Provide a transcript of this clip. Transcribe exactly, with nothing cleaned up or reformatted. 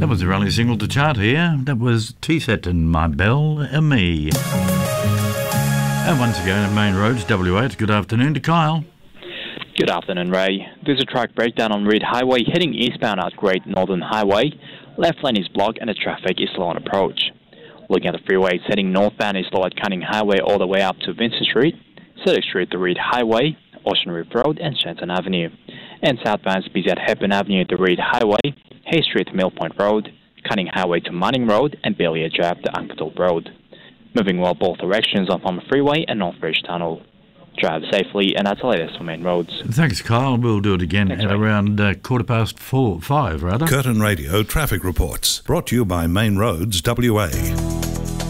That was the only single to chart here. That was T-Set and My Belle and Me. And once again at Main Roads, W eight, good afternoon to Kyle. Good afternoon, Ray. There's a track breakdown on Reed Highway heading eastbound at Great Northern Highway. Left lane is blocked and the traffic is slow on approach. Looking at the freeways, heading northbound is slow at Cunning Highway all the way up to Vincent Street, Cedric Street to Reed Highway, Ocean Reef Road and Shenton Avenue. And southbound is busy at Hepburn Avenue to Reed Highway, Hay Street to Mill Point Road, Cunning Highway to Manning Road and Bailey Drive to Uncleton Road. Moving well both directions on Palmer Freeway and Northbridge Tunnel. Drive safely, and that's the latest for Main Roads. Thanks, Kyle. We'll do it again Thanks, at Ray. around uh, quarter past four, five, rather. Curtin Radio traffic reports brought to you by Main Roads W A.